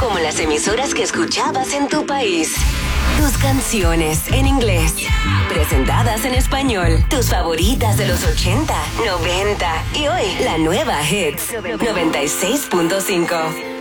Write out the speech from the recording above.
como las emisoras que escuchabas en tu país. Tus canciones en inglés, presentadas en español. Tus favoritas de los 80, 90 y hoy, la nueva Hits 96.5.